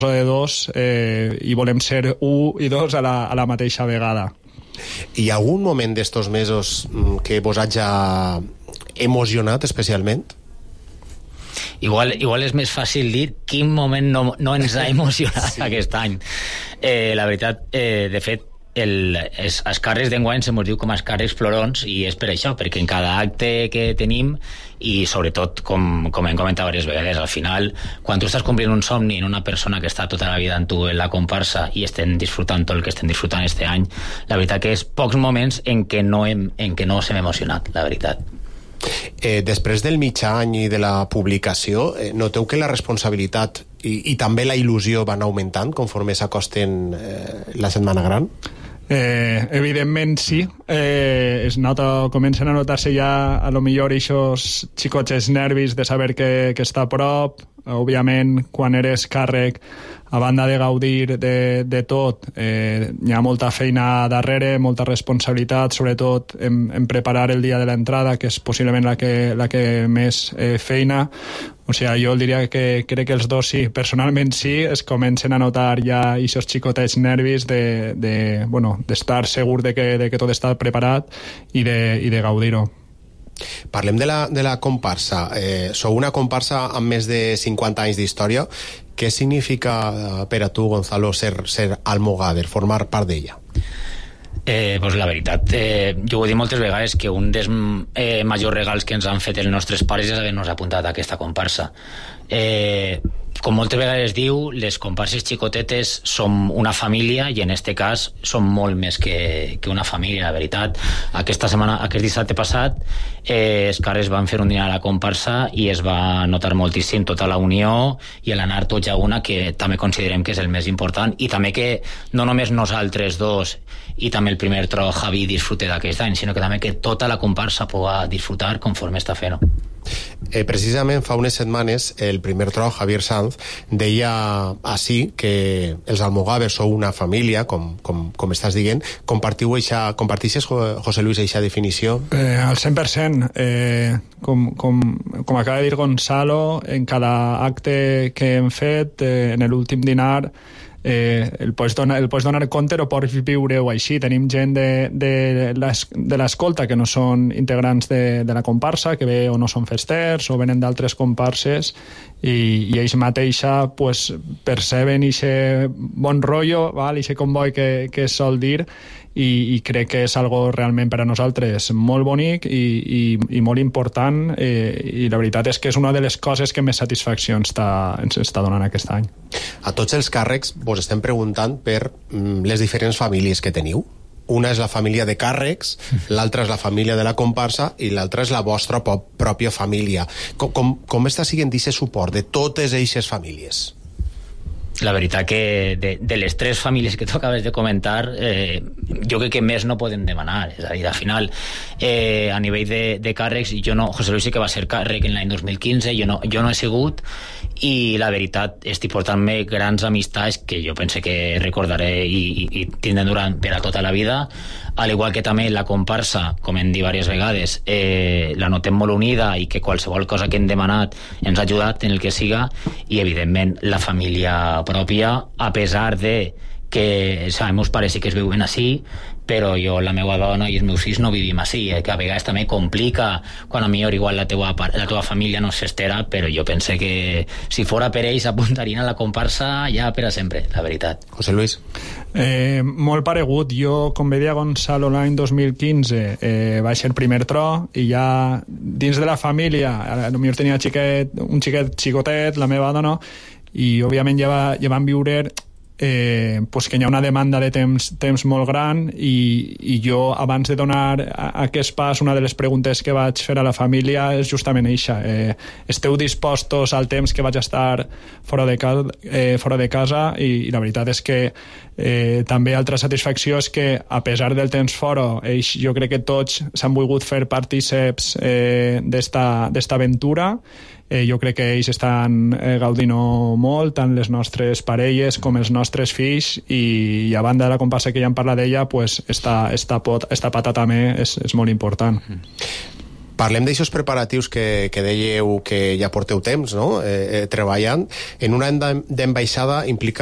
de dos i volem ser u i dos a la mateixa vegada. Hi ha algun moment d'estos mesos que vos hagi emocionat especialment? Igual és més fàcil dir quin moment no ens ha emocionat aquest any. La veritat, de fet, els càrrecs d'enguany se mos diu com els càrrecs florons, i és per això, perquè en cada acte que tenim, i sobretot, com hem comentat diverses vegades, al final, quan tu estàs complint un somni en una persona que està tota la vida amb tu en la comparsa i estem disfrutant tot el que estem disfrutant este any, la veritat que és pocs moments en què no s'hem emocionat, la veritat. Després del mig any i de la publicació, noteu que la responsabilitat i també la il·lusió van augmentant conforme s'acosten la Setmana Gran? Evidentment sí, comencen a notar-se ja a lo millor aquests xicots nervis de saber que està a prop. Òbviament, quan eres càrrec, a banda de gaudir de tot, hi ha molta feina darrere, molta responsabilitat, sobretot en preparar el dia de l'entrada, que és possiblement la que més feina. O sigui, jo diria que crec que els dos sí, personalment sí, es comencen a notar ja aquests xicotets nervis d'estar segur de que tot està preparat i de gaudir-ho. Parlem de la comparsa. Sou una comparsa amb més de 50 anys d'història. Què significa per a tu, Gonzalo, ser almogaver, formar part d'ella? Pues la veritat, jo ho he dit moltes vegades, que un dels majors regals que ens han fet els nostres pares és haver-nos apuntat a aquesta comparsa. Com moltes vegades diu, les comparses xicotetes som una família, i en este cas som molt més que una família, la veritat. Aquest dissabte passat els càrrecs van fer un dinar a la comparsa i es va notar moltíssim tota la unió i l'anar tots a una, que també considerem que és el més important, i també que no només nosaltres dos i també el primer tro Javi disfrute d'aquest any, sinó que també que tota la comparsa pugui disfrutar conforme està fent-ho. Precisament fa unes setmanes el primer tro, Javier Sanz, deia així que els almogàvers sou una família, com estàs dient. Compartixes, José Luis, aquesta definició? Al 100%. Com acaba de dir Gonzalo, en cada acte que hem fet, en l'últim dinar, el pots donar compte o pots viure-ho així. Tenim gent de l'escolta que no són integrants de la comparsa, que ve o no són festers o venen d'altres comparses, i ells mateixa perceben aquest bon rotllo, aquest comboi que es sol dir, i crec que és algo realment per a nosaltres molt bonic i molt important, i la veritat és que és una de les coses que més satisfacció ens està donant aquest any. A tots els càrrecs vos estem preguntant per les diferents famílies que teniu. Una és la família de càrrecs, l'altra és la família de la comparsa i l'altra és la vostra pròpia família. Com està sent aquest suport de totes aquestes famílies? La veritat que de les tres famílies que tu acabes de comentar, jo crec que més no podem demanar. És a dir, al final, a nivell de càrrecs, José Luis sí que va ser càrrec en l'any 2015, jo no he sigut, i la veritat estic portant-me grans amistats que jo pense que recordaré i tindré durant per a tota la vida, al igual que també la comparsa, com hem dit diverses vegades, la notem molt unida i que qualsevol cosa que hem demanat ens ha ajudat en el que siga, i evidentment la família pròpia, a pesar de que els meus pares sí que es viuen així, però jo, la meva dona i els meus fills no vivim així, que a vegades també complica quan a millor igual la teva família no és festera, però jo pense que si fora per ells apuntarien a la comparsa ja per a sempre, la veritat. José Luis? Molt paregut. Jo, com veia Gonzalo l'any 2015, vaig ser primer tro, i ja dins de la família, potser tenia un xicotet, la meva dona, i òbviament ja van viure que hi ha una demanda de temps molt gran, i jo, abans de donar aquest pas, una de les preguntes que vaig fer a la família és justament això. Esteu dispostos al temps que vaig estar fora de casa? I la veritat és que també altra satisfacció és que, a pesar del temps fora, jo crec que tots s'han volgut fer partíceps d'esta aventura. Jo crec que ells estan gaudint molt, tant les nostres parelles com els nostres fills, i a banda de la comparsa que ja hem parlat d'ella, esta pata també és molt important. Parlem d'aixòs preparatius que dèieu que ja porteu temps, no? Treballant. En un any d'ambaixada implica